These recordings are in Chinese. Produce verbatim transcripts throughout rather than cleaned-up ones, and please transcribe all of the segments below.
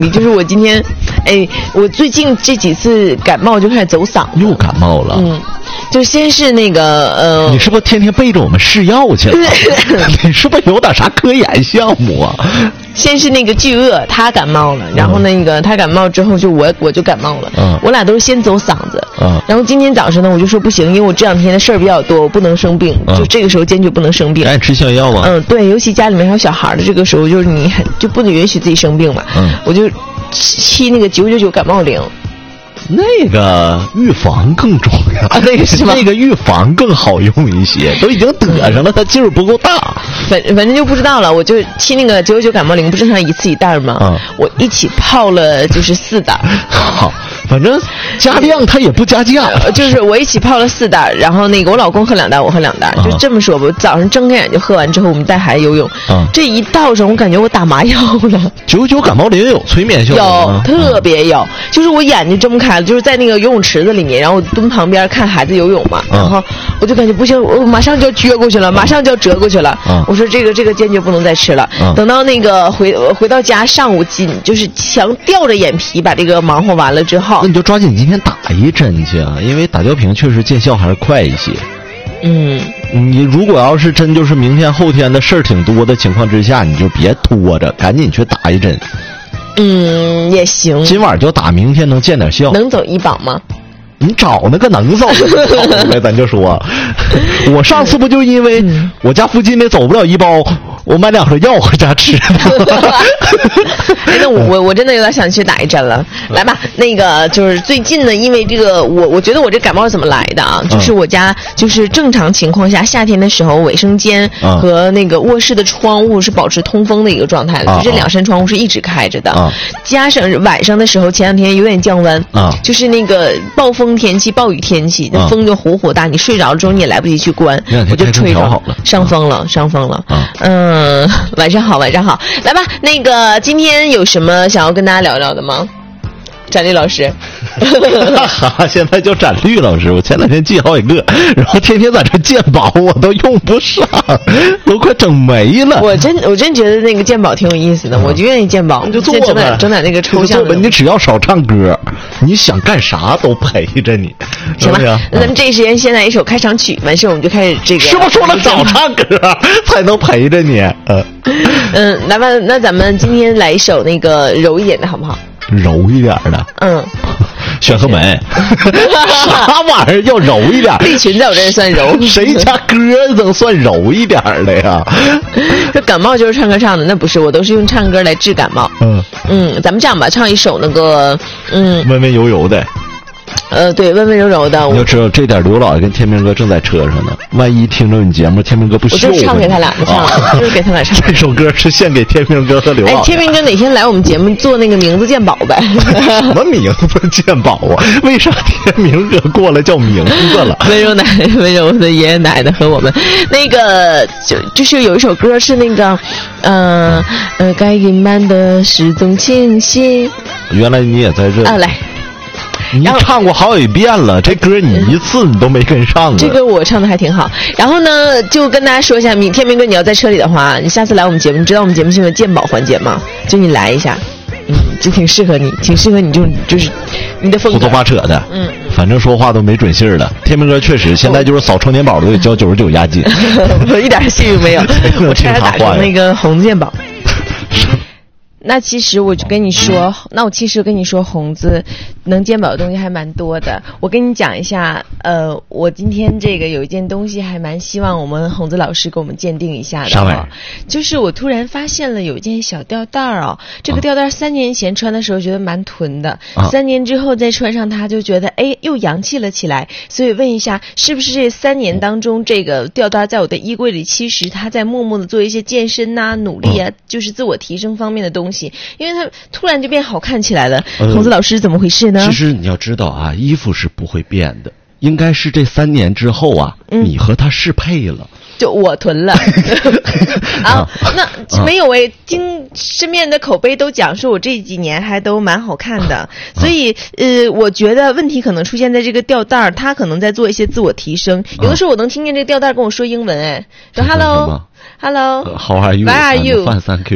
你就是我今天，哎，我最近这几次感冒就开始走嗓子， 又感冒了。 嗯，就先是那个呃， 你是不是天天背着我们试药去了？你是不是有点啥科研项目啊？ 先是那个巨鳄他感冒了，然后那个他感冒之后就我我就感冒了，嗯，我俩都是先走嗓子，嗯，然后今天早上呢我就说不行，因为我这两天的事儿比较多，我不能生病，嗯、就这个时候坚决不能生病。 爱吃消药啊？ 嗯，对，尤其家里面还有小孩的这个时候，就是你很就不能允许自己生病嘛，嗯，我就吃那个九九九感冒灵。 那个预防更重要， 啊、那个是吗？ 那个预防更好用一些，都已经得上了，它劲儿不够大。 反反正就不知道了，我就吃那个九九九感冒灵，不正常一次一袋吗？嗯，我一起泡了就是四袋。 好，反正加量它也不加价， 就是我一起泡了四袋，然后那个我老公喝两袋，我喝两袋，就这么说吧。早上睁开眼就喝完之后，我们带孩子游泳，嗯、这一倒上，我感觉我打麻药了。 九九九感冒灵有催眠效果， 有特别有，就是我眼睛睁不开了。就是在那个游泳池子里面，然后我蹲旁边看孩子游泳嘛，嗯、然后我就感觉不行，我马上就要撅过去了，马上就要折过去了。嗯、我说这个这个坚决不能再吃了。嗯、等到那个回回到家，上午紧就是强吊着眼皮把这个忙活完了之后， 那你就抓紧今天打一针去啊，因为打吊瓶确实见效还是快一些。 嗯， 你如果要是真就是明天后天的事儿挺多的情况之下，你就别拖着，赶紧去打一针。 嗯，也行。 今晚就打，明天能见点效。 能走医保吗？ 你找那个能走的呗，咱就说，我上次不就因为我家附近那走不了医保，我买两盒药回家吃。 哎，那我我我真的有点想去打一针了。来吧，那个就是最近呢，因为这个我我觉得我这感冒是怎么来的啊？就是我家就是正常情况下夏天的时候，卫生间和那个卧室的窗户是保持通风的一个状态的，就这两扇窗户是一直开着的。加上晚上的时候，前两天有点降温，就是那个暴风天气、暴雨天气，那风就呼呼大，你睡着了之后你也来不及去关，我就吹着，伤风了，伤风了。嗯，晚上好，晚上好，来吧，那个今天有什么想要跟大家聊聊的吗？展绿老师， 现在叫展绿老师，我前两天记好几个，然后天天在这鉴宝，我都用不上，都快整没了。 我真我真觉得那个鉴宝挺有意思的，嗯、我就愿意鉴宝， 就做整点整点那个抽象的。 你只要少唱歌，你想干啥都陪着你。 行吧，那咱们这时间先来一首开场曲，完事我们就开始这个。 是不是说了少唱歌才能陪着你？嗯嗯，来吧，那咱们今天来一首那个柔一点的好不好？ 柔一点的， 嗯， 选和门，啥玩意儿要柔一点？ 利群在我这儿算柔， 谁家歌能算柔一点的呀？ 这感冒就是唱歌唱的，那不是，我都是用唱歌来治感冒。嗯嗯，咱们这样吧，唱一首那个，嗯， 温温柔柔的。 呃，对，温温柔柔的。 你要知道，这点刘老爷跟天明哥正在车上呢，万一听着你节目，天明哥不秀。 我就唱给他俩唱，啊、就是给他俩唱。 这首歌是献给天明哥和刘老爷。 哎，天明哥哪天来我们节目做那个名字鉴宝呗？ 什么名字鉴宝啊？为啥天明哥过来叫名字了？ 温柔奶奶、温柔的爷爷奶奶和我们那个就就是有一首歌是那个，呃呃，该隐瞒的事总清晰。 原来你也在这啊，来。 你唱过好几遍了，这歌你一次你都没跟上。 这歌我唱的还挺好。然后呢，就跟大家说一下，天明哥，你要在车里的话，你下次来我们节目，你知道我们节目现在鉴宝环节吗？就你来一下，嗯，就挺适合你，挺适合你就，就就是你的风格。 胡说八扯的，嗯，反正说话都没准信儿了。天明哥确实现在就是扫充电宝都得交九十九押金， 我一点信誉没有，我差点打成那个红子鉴宝。那其实我就跟你说，那我其实跟你说，红子能鉴宝的东西还蛮多的。我跟你讲一下，呃，我今天这个有一件东西还蛮希望我们红子老师给我们鉴定一下的。 啥玩意儿？ 就是我突然发现了有一件小吊带儿哦，这个吊带三年前穿的时候觉得蛮囤的，啊、三年之后再穿上它就觉得哎又洋气了起来。所以问一下，是不是这三年当中这个吊带在我的衣柜里，其实它在默默的做一些健身呐、啊、努力啊，嗯、就是自我提升方面的东西。因为它突然就变好看起来了，呃、孔子老师怎么回事呢？ 其实你要知道啊，衣服是不会变的，应该是这三年之后啊，嗯、你和他适配了。 就我囤了啊，那没有哎，啊、听身边的口碑都讲说我这几年还都蛮好看的，啊、所以呃，我觉得问题可能出现在这个吊带儿，他可能在做一些自我提升。有的时候我能听见这个吊带儿跟我说英文，哎，说 hello hello， how are you？ Where are you？ Fine, thank you。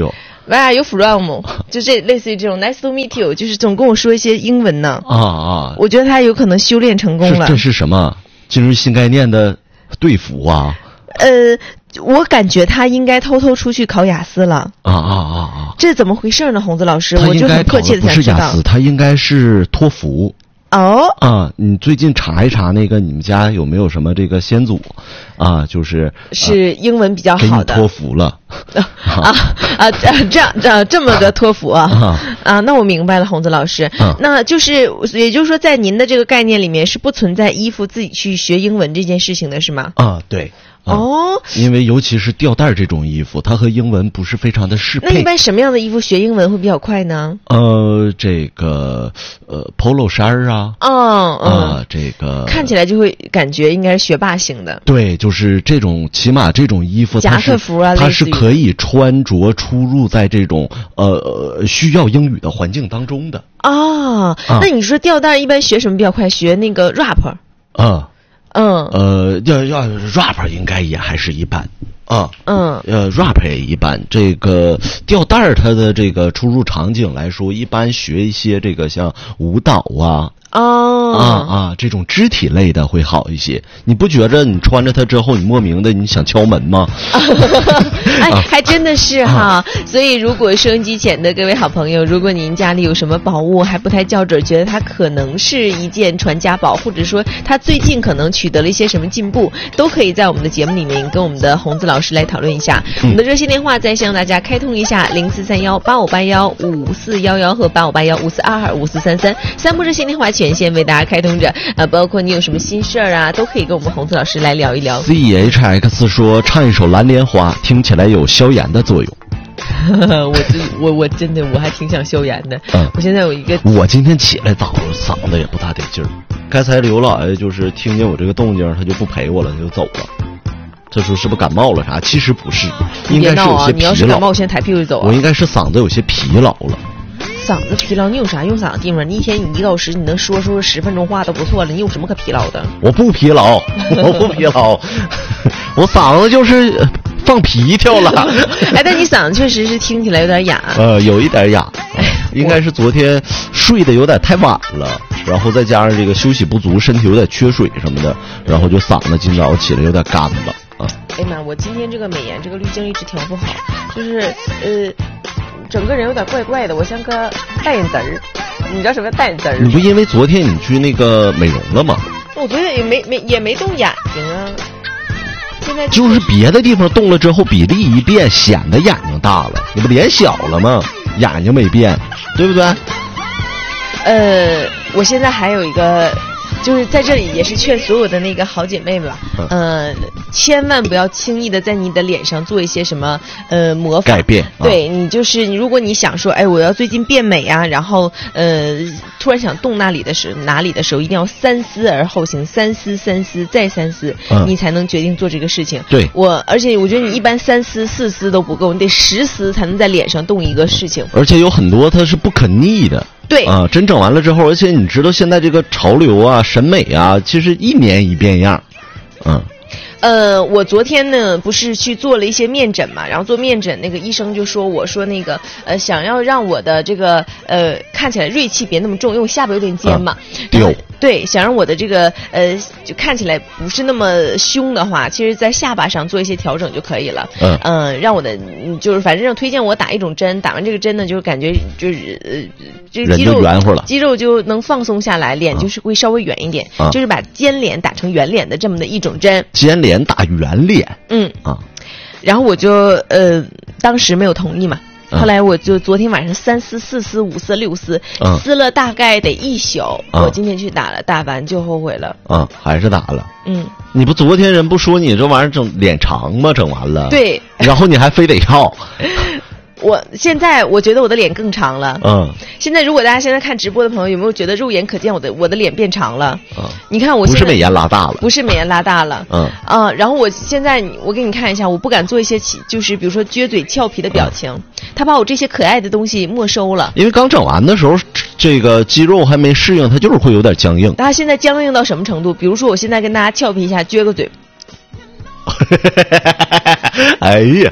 Where are you from？ 就这类似于这种 Nice to meet you， 就是总跟我说一些英文呢。 啊啊！ 我觉得他有可能修炼成功了。 这是什么？进入新概念的对付啊？ 呃，我感觉他应该偷偷出去考雅思了。 啊啊啊啊！ 这怎么回事呢，洪子老师？ 他我就很迫切的不想知道。 是雅思，他应该是托福。 哦啊，你最近查一查那个你们家有没有什么这个先祖啊？就是是英文比较好的， 给你托福了啊啊这样这这么个托福啊啊啊！那我明白了，洪子老师， 啊那就是也就是说，在您的这个概念里面是不存在依附自己去学英文这件事情的，是吗？ 啊，对。 哦， 因为尤其是吊带这种衣服，它和英文不是非常的适配。 那一般什么样的衣服学英文会比较快呢？ 呃，这个呃，polo 衫儿啊， 嗯嗯、 啊，这个看起来就会感觉应该是学霸型的。 对，就是这种，起码这种衣服， 夹克服啊， 它是可以穿着出入在这种呃需要英语的环境当中的。 哦， 啊、 那你说吊带一般学什么比较快？学那个 rap。 啊。 嗯， 呃，要要 rap 应该也还是一般啊， 嗯， 呃 rap 也一般。这个吊带儿它的这个出入场景来说，一般学一些这个像舞蹈啊。 哦啊啊，这种肢体类的会好一些。你不觉着你穿着它之后，你莫名的你想敲门吗？ 哎，还真的是哈。啊、所以，如果收音机前的各位好朋友，如果您家里有什么宝物还不太较准，觉得它可能是一件传家宝，或者说它最近可能取得了一些什么进步，都可以在我们的节目里面跟我们的洪子老师来讨论一下。嗯、我们的热线电话再向大家开通一下：零四三幺八五八幺五四幺幺和八五八幺五四二二五四三三，三部热线电话全线为大家开通着，呃，包括你有什么心事儿啊，都可以跟我们洪子老师来聊一聊。 C H X 说唱一首《蓝莲花》，听起来有消炎的作用。 我真我我真的我还挺想消炎的。嗯，我现在有一个， 我今天起来早嗓子也不大得劲儿。刚才刘老爷就是听见我这个动静，他就不陪我了，他就走了。他说是不是感冒了啥？其实不是，应该是有些疲劳。 你要是感冒，我现在抬屁股就走、啊。 我应该是嗓子有些疲劳了。 嗓子疲劳，你有啥用嗓的地方？你一天你一个小时，你能说说十分钟话都不错了，你有什么可疲劳的？ 我不疲劳，我不疲劳，我嗓子就是放皮条了。 哎，但你嗓子确实是听起来有点哑。 呃，有一点哑，应该是昨天睡得有点太晚了，然后再加上这个休息不足，身体有点缺水什么的，然后就嗓子今早起来有点干了啊。 哎妈，我今天这个美颜这个滤镜一直调不好，就是呃。整个人有点怪怪的，我像个大眼子儿。你知道什么大眼子儿？ 你不因为昨天你去那个美容了吗？ 我昨天也没没也没动眼睛啊。现在就是别的地方动了之后，比例一变，显得眼睛大了。你不脸小了吗？眼睛没变，对不对？ 呃，我现在还有一个。就是在这里也是劝所有的那个好姐妹们吧，呃，千万不要轻易的在你的脸上做一些什么呃模仿改变。 对、啊、你就是如果你想说，哎，我要最近变美啊，然后呃突然想动那里的时候哪里的时候，一定要三思而后行，三思三思再三思，嗯、你才能决定做这个事情。 对， 我而且我觉得你一般三思四思都不够，你得十思才能在脸上动一个事情。 而且有很多它是不可逆的。 对啊，真整完了之后，而且你知道现在这个潮流啊、审美啊，其实一年一变样，嗯。 呃，我昨天呢不是去做了一些面诊嘛，然后做面诊那个医生就说我说那个呃想要让我的这个呃看起来锐气别那么重，因为我下巴有点尖嘛， 有、啊、 对，想让我的这个呃就看起来不是那么凶的话，其实在下巴上做一些调整就可以了。嗯、呃，让我的就是反正推荐我打一种针，打完这个针呢，就是感觉就是呃这个肌肉圆乎了， 肌肉就能放松下来，脸就是会稍微圆一点，啊、就是把尖脸打成圆脸的这么的一种针。 尖脸打圆脸， 嗯啊， 然后我就呃当时没有同意嘛，嗯、后来我就昨天晚上三思四思五思六思，嗯、思了大概得一宿，嗯、我今天去打了，打完就后悔了， 啊，还是打了， 嗯， 你不昨天人不说你这玩意儿整脸长吗？整完了， 对， 然后你还非得要。 我现在我觉得我的脸更长了。 嗯， 现在如果大家现在看直播的朋友，有没有觉得肉眼可见我的我的脸变长了？嗯，你看我现在不是美颜拉大了， 不是美颜拉大了。嗯啊，然后我现在我给你看一下，我不敢做一些就是比如说撅嘴翘皮的表情，嗯、他把我这些可爱的东西没收了。 因为刚整完的时候，这个肌肉还没适应，它就是会有点僵硬。 大家现在僵硬到什么程度？比如说我现在跟大家俏皮一下，撅个嘴。 哎呀！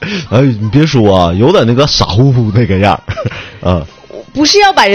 哎，你别说啊，有点那个傻乎乎那个样儿，啊。 不是要把人